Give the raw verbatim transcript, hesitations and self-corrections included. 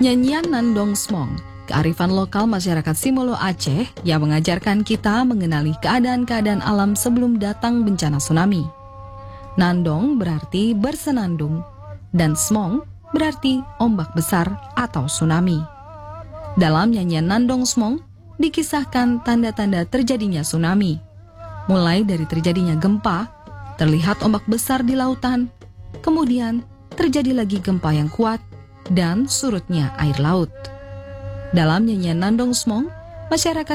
Nyanyian Nandong Smong, kearifan lokal masyarakat Simolo Aceh yang mengajarkan kita mengenali keadaan-keadaan alam sebelum datang bencana tsunami. Nandong berarti bersenandung, dan Smong berarti ombak besar atau tsunami. Dalam nyanyian Nandong Smong, dikisahkan tanda-tanda terjadinya tsunami. Mulai dari terjadinya gempa, terlihat ombak besar di lautan, kemudian terjadi lagi gempa yang kuat, dan surutnya air laut. Dalam nyanyian Nandong Smong, masyarakat